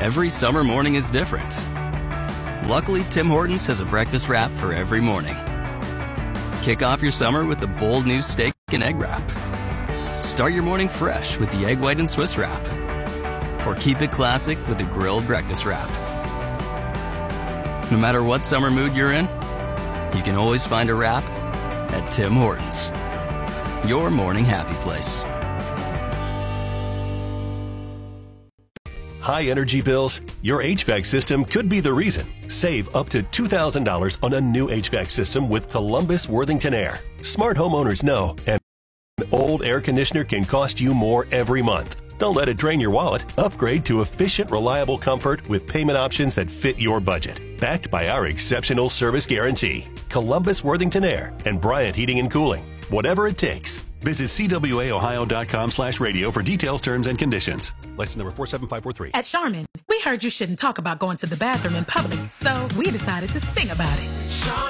Every summer morning is different. Luckily, Tim Hortons has a breakfast wrap for every morning. Kick off your summer with the bold new steak and egg wrap. Start your morning fresh with the egg white and Swiss wrap. Or keep it classic with the grilled breakfast wrap. No matter what summer mood you're in, you can always find a wrap at Tim Hortons. Your morning happy place. High energy bills? Your HVAC system could be the reason. Save up to $2,000 on a new HVAC system with Columbus Worthington Air. Smart homeowners know an old air conditioner can cost you more every month. Don't let it drain your wallet. Upgrade to efficient, reliable comfort with payment options that fit your budget. Backed by our exceptional service guarantee. Columbus Worthington Air and Bryant Heating and Cooling. Whatever it takes. Visit cwaohio.com/radio for details, terms, and conditions. License number 47543. At Charmin, we heard you shouldn't talk about going to the bathroom in public, so we decided to sing about it.